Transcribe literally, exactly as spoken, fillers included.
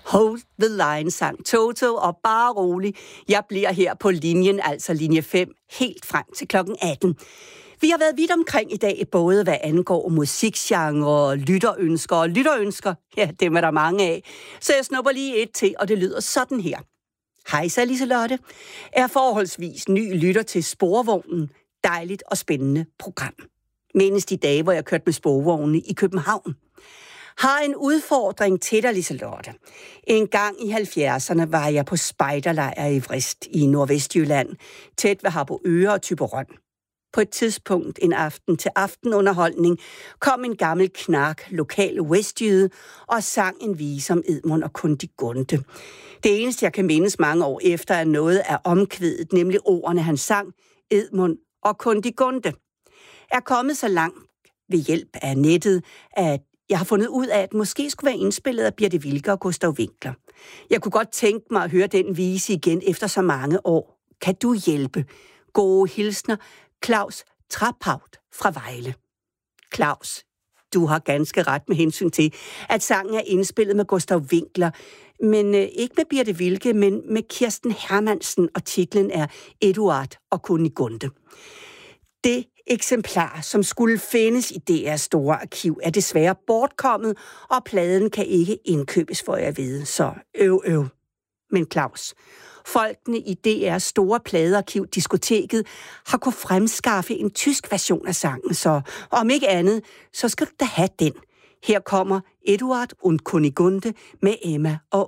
Hold the line, sang Toto, og bare rolig, jeg bliver her på linjen, altså linje fem, helt frem til klokken atten. Vi har været vidt omkring i dag, både hvad angår musikgenre, lytterønsker og lytterønsker. Ja, dem er der mange af. Så jeg snupper lige et til, og det lyder sådan her. Hej, så Liselotte. Er forholdsvis ny lytter til Sporvognen. Dejligt og spændende program. Mindes de dage, hvor jeg kørte med sporvognene i København. Har en udfordring til dig, Liselotte. En gang i halvfjerdserne var jeg på spejderlejr i Vrist i Nordvestjylland, tæt ved Harboøre og Thyborøn. På et tidspunkt en aften til aftenunderholdning kom en gammel knark, lokal westjyde, og sang en vise om Edmund og Kundigunde. Det eneste, jeg kan mindes mange år efter, er noget af omkvædet, nemlig ordene, han sang, Edmund og Kundigunde. Er kommet så langt ved hjælp af nettet, at jeg har fundet ud af, at måske skulle være indspillet af Birthe Wilke og Gustav Winckler. Jeg kunne godt tænke mig at høre den vise igen efter så mange år. Kan du hjælpe? Gode hilsner, Claus Trapaut fra Vejle. Claus, du har ganske ret med hensyn til, at sangen er indspillet med Gustav Winckler, men øh, ikke med Birthe Wilke, men med Kirsten Hermansen, og titlen er Eduard og Kunigunde. Det eksemplar, som skulle findes i D R's store arkiv, er desværre bortkommet, og pladen kan ikke indkøbes, for jeg ved, så øv øv. Men Claus, folkene i D R's store pladearkiv, Diskoteket, har kunnet fremskaffe en tysk version af sangen, så om ikke andet, så skal du da have den. Her kommer Eduard und Kunigunde med Emma og